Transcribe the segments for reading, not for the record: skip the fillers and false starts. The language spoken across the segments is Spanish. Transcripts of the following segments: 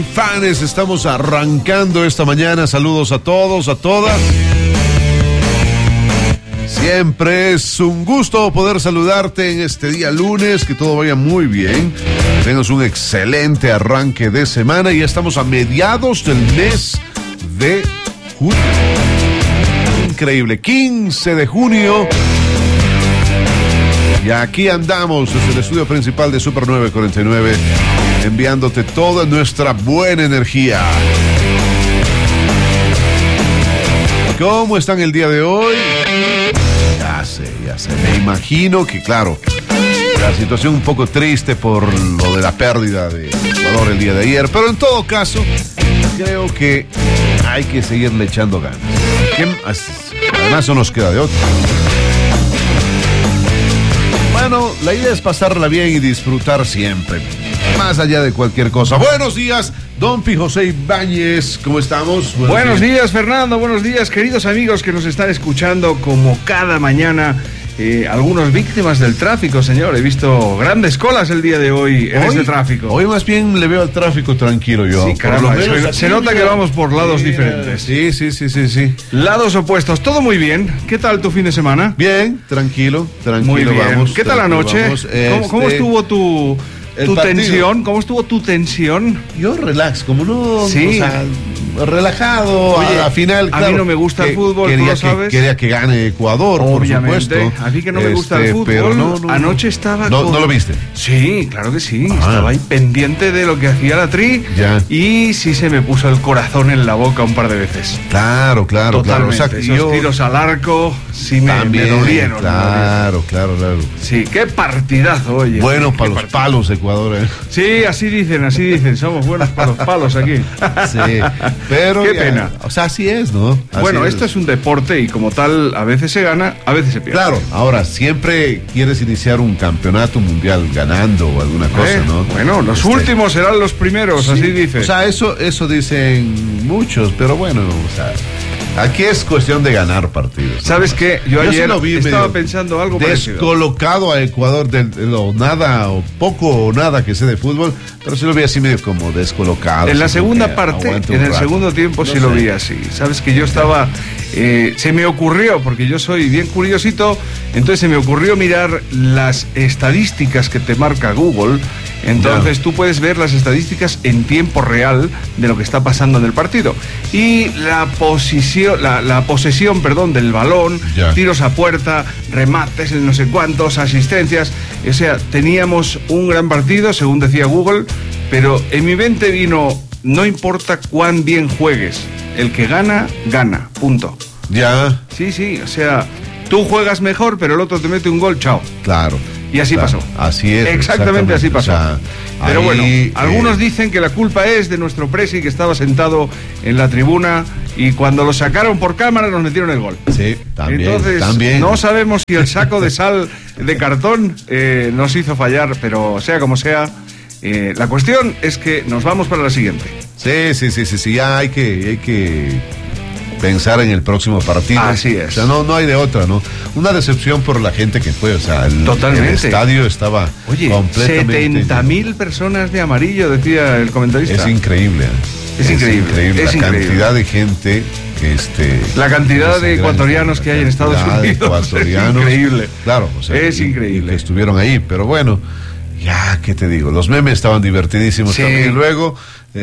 Fans, estamos arrancando esta mañana. Saludos a todos, a todas. Siempre es un gusto poder saludarte en este día lunes, que todo vaya muy bien, que tengas un excelente arranque de semana. Y ya estamos a mediados del mes de junio. Increíble, 15 de junio. Y aquí andamos desde el estudio principal de Super 949, enviándote toda nuestra buena energía. ¿Cómo están el día de hoy? Ya sé. Me imagino que, claro, la situación un poco triste por lo de la pérdida de Ecuador el día de ayer. Pero en todo caso, creo que hay que seguirle echando ganas. Además, no nos queda de otra. Bueno, la idea es pasarla bien y disfrutar siempre, más allá de cualquier cosa. Buenos días, don Pi José Ibáñez, ¿cómo estamos? Buenos días, Fernando, buenos días, queridos amigos que nos están escuchando como cada mañana. Algunos víctimas del tráfico, señor. He visto grandes colas el día de hoy en este tráfico. Hoy más bien le veo al tráfico tranquilo yo. Sí, caramba, se nota que vamos por lados diferentes. Sí. Lados opuestos, todo muy bien. ¿Qué tal tu fin de semana? Bien, tranquilo, muy bien. Vamos. ¿Qué tal la noche? ¿Cómo estuvo tu tensión? ¿Cómo estuvo tu tensión? Yo relax, como no, sí. O sea, relajado. Oye, al final, claro, a mí no me gusta el fútbol, ¿tú lo sabes? Quería que gane Ecuador, obviamente, por supuesto. A mí que no me gusta el fútbol, pero no, anoche estaba ¿No lo viste? Sí, claro que sí. Estaba ahí pendiente de lo que hacía la Tri. Ya. Y sí se me puso el corazón en la boca un par de veces. Claro. Totalmente. O sea, esos tiros al arco sí me dolieron. Claro. Sí, qué partidazo, oye. Bueno para los palos, Ecuador. Sí, así dicen. Somos buenos para los palos aquí. Sí, pero qué pena. O sea, así es, ¿no? Esto es un deporte y como tal, a veces se gana, a veces se pierde. Claro, ahora, siempre quieres iniciar un campeonato mundial ganando o alguna cosa, ¿no? Bueno, los últimos serán los primeros, sí, así dice. O sea, eso dicen muchos, pero bueno, o sea, aquí es cuestión de ganar partidos. ¿Sabes qué? Yo ayer estaba pensando algo descolocado parecido. A Ecuador de lo nada o poco o nada que sé de fútbol, pero sí lo vi así medio como descolocado. En la segunda parte, en el segundo tiempo sí lo vi así. Sabes que yo estaba, se me ocurrió, porque yo soy bien curiosito, entonces se me ocurrió mirar las estadísticas que te marca Google. Entonces tú puedes ver las estadísticas en tiempo real de lo que está pasando en el partido. Y la posesión del balón, tiros a puerta, remates, no sé cuántos, asistencias. O sea, teníamos un gran partido, según decía Google, pero en mi mente vino, no importa cuán bien juegues, el que gana, punto. Ya. Sí, o sea, tú juegas mejor, pero el otro te mete un gol, chao. Claro. Y así pasó. Así es. Exactamente así pasó. O sea, pero bueno, algunos dicen que la culpa es de nuestro presi, que estaba sentado en la tribuna y cuando lo sacaron por cámara nos metieron el gol. Sí, también. Entonces, no sabemos si el saco de sal de cartón nos hizo fallar, pero sea como sea, la cuestión es que nos vamos para la siguiente. Sí, ya hay que pensar en el próximo partido. Así es. O sea, no hay de otra, ¿no? Una decepción por la gente que fue, o sea, el estadio estaba completamente... 70,000 personas de amarillo, decía el comentarista. Es increíble. Es increíble. La cantidad de gente que la cantidad de ecuatorianos que hay en Estados Unidos. Es increíble. Claro, o sea, es increíble. Y que estuvieron ahí, pero bueno, ya, ¿qué te digo? Los memes estaban divertidísimos también luego,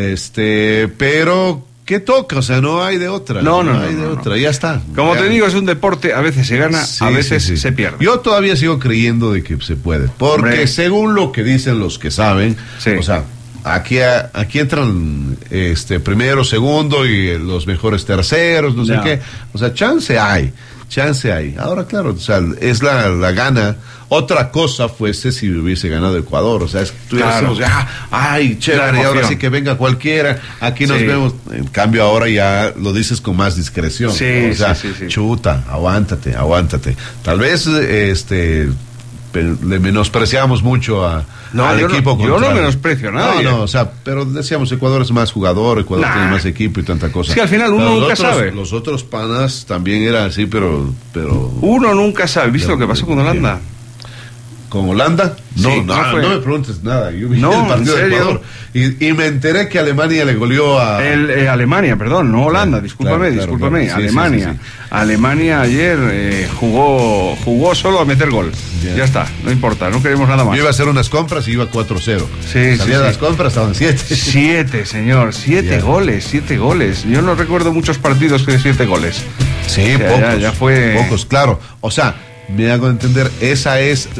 pero... ¿qué toca? O sea, no hay de otra. No hay de otra, ya está. Como te digo, es un deporte, a veces se gana, a veces se pierde. Yo todavía sigo creyendo de que se puede, porque según lo que dicen los que saben, o sea, aquí entran primero, segundo y los mejores terceros, no sé qué. O sea, chance hay. Ahora, claro, o sea, es la gana. Otra cosa fuese si hubiese ganado Ecuador, o sea, es que tuviésemos chévere, y ahora sí que venga cualquiera, aquí nos vemos. En cambio ahora ya lo dices con más discreción, ¿no? O sea, chuta, aguántate. Tal vez le menospreciamos mucho al equipo contrario. Yo no menosprecio nada. No, o sea, pero decíamos, Ecuador es más jugador, Ecuador tiene más equipo y tanta cosa. Sí, al final uno nunca sabe. Los otros panas también eran así, pero... Uno nunca sabe. ¿Viste lo que pasó con Holanda? con Holanda. No, Sí, no me preguntes nada. Yo vi No, el partido ¿en de serio? Ecuador y me enteré que Alemania le goleó a... Alemania, perdón, no Holanda, Claro, discúlpame. claro. Sí, Alemania. sí. Alemania ayer jugó solo a meter gol. Ya está, no importa, no queremos nada más. Yo iba a hacer unas compras y iba 4-0. Salía de las compras, estaban 7. 7, señor, 7 goles, 7 goles. Yo no recuerdo muchos partidos que de 7 goles. Sí, O sea, pocos. ya fue... Pocos, claro. O sea, me hago entender, ese es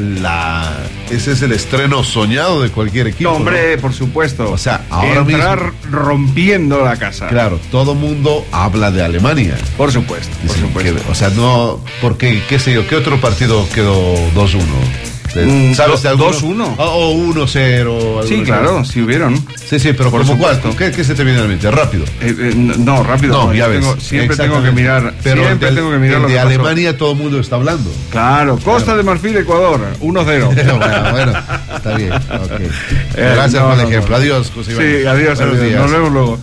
el estreno soñado de cualquier equipo. No, hombre, ¿no? por supuesto. O sea, ahora entrar rompiendo la casa. Claro, todo mundo habla de Alemania. Por supuesto, por Dicen supuesto. que, o sea, no, porque, qué sé yo, ¿qué otro partido quedó 2-1? ¿Sabes de alguno? 2-1. O 1-0. Sí, claro, sí hubieron. Sí, pero Por ¿cómo cuál? supuesto. ¿Qué se te viene a la mente? Rápido. No, rápido. No, ya ves. Siempre tengo que mirar. Pero Siempre tengo que mirar el lo que de pasó. Alemania todo el mundo está hablando. Claro, Costa de Marfil, Ecuador, 1-0. bueno, está bien. Okay. Gracias por el ejemplo. Adiós, José Iván. Sí, adiós. Buenos días. Nos vemos luego.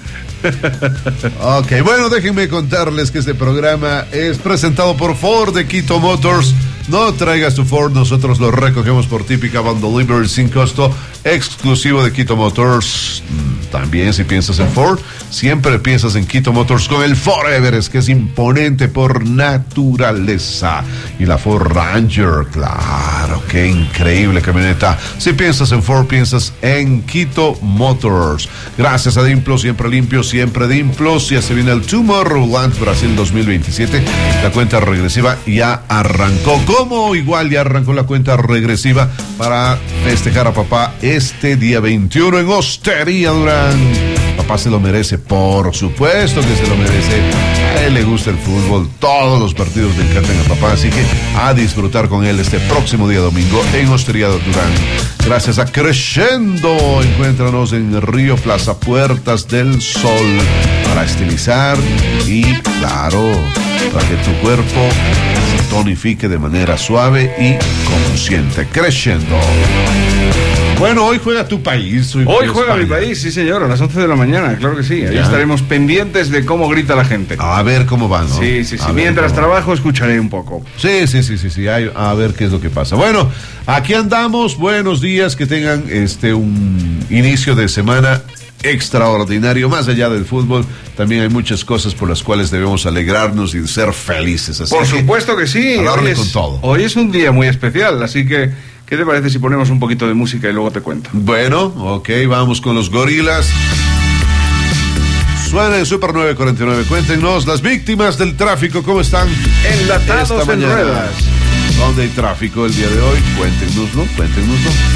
Ok, bueno, déjenme contarles que este programa es presentado por Ford de Quito Motors. No traigas tu Ford, nosotros lo recogemos por típica Van Delivery sin costo, exclusivo de Quito Motors. También si piensas en Ford, siempre piensas en Quito Motors con el Ford Everest, que es imponente por naturaleza. Y la Ford Ranger, claro, qué increíble camioneta. Si piensas en Ford, piensas en Quito Motors. Gracias a Dimplos, siempre limpios, siempre Dimplos. Ya se viene el Tomorrowland Brasil 2027. La cuenta regresiva ya arrancó. Como igual ya arrancó la cuenta regresiva para festejar a papá este día 21 en Hostería Durán. Papá se lo merece, por supuesto que se lo merece. A él le gusta el fútbol, todos los partidos le encantan a papá, así que a disfrutar con él este próximo día domingo en Hostería Durán. Gracias a Crescendo, encuéntranos en Río Plaza Puertas del Sol para estilizar y, claro, para que tu cuerpo se tonifique de manera suave y consciente. Crescendo. Bueno, hoy juega tu país. Hoy juega mi país, sí señor, a las 11 de la mañana, claro que sí. Ahí Ya. estaremos pendientes de cómo grita la gente. A ver cómo va, ¿no? Sí. A ver Mientras cómo trabajo escucharé un poco. Sí. A ver qué es lo que pasa. Bueno, aquí andamos. Buenos días, que tengan un inicio de semana extraordinario. Más allá del fútbol, también hay muchas cosas por las cuales debemos alegrarnos y ser felices. Así Por que, supuesto que sí. a darle con todo. Hoy es un día muy especial, así que, ¿qué te parece si ponemos un poquito de música y luego te cuento? Bueno, ok, vamos con los gorilas. Suena en Super 949. Cuéntenos, las víctimas del tráfico, ¿cómo están? Enlatados esta en mañana? ruedas. ¿Dónde hay tráfico el día de hoy? Cuéntenoslo.